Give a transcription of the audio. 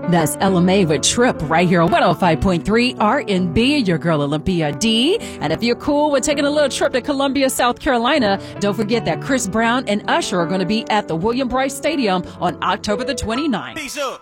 That's LMA with Trip right here on 105.3 RNB, your girl Olympia D. And if you're cool with taking a little trip to Columbia, South Carolina, don't forget that Chris Brown and Usher are going to be at the William Bryce Stadium on October the 29th. Peace up.